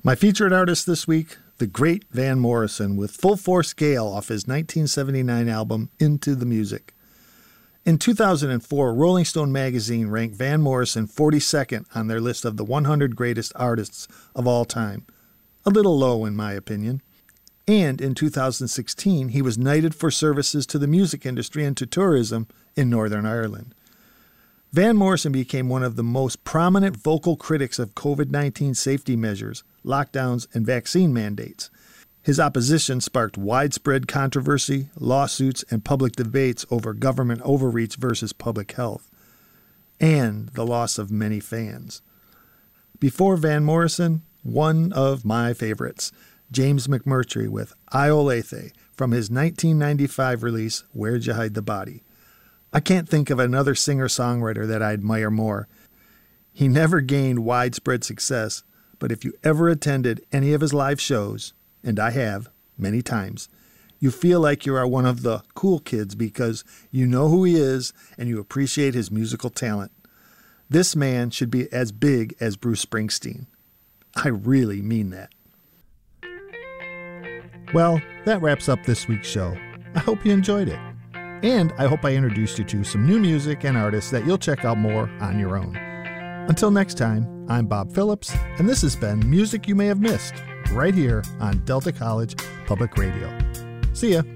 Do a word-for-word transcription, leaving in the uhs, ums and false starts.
My featured artist this week, the great Van Morrison, with Full Force Gale off his nineteen seventy-nine album Into the Music. In two thousand four, Rolling Stone magazine ranked Van Morrison forty-second on their list of the one hundred greatest artists of all time. A little low, in my opinion. And in two thousand sixteen, he was knighted for services to the music industry and to tourism in Northern Ireland. Van Morrison became one of the most prominent vocal critics of covid nineteen safety measures, lockdowns, and vaccine mandates. His opposition sparked widespread controversy, lawsuits, and public debates over government overreach versus public health, and the loss of many fans. Before Van Morrison, one of my favorites, James McMurtry with Iolanthe from his nineteen ninety-five release, Where'd You Hide the Body? I can't think of another singer-songwriter that I admire more. He never gained widespread success, but if you ever attended any of his live shows, and I have, many times, you feel like you are one of the cool kids because you know who he is and you appreciate his musical talent. This man should be as big as Bruce Springsteen. I really mean that. Well, that wraps up this week's show. I hope you enjoyed it. And I hope I introduced you to some new music and artists that you'll check out more on your own. Until next time, I'm Bob Phillips, and this has been Music You May Have Missed, right here on Delta College Public Radio. See ya.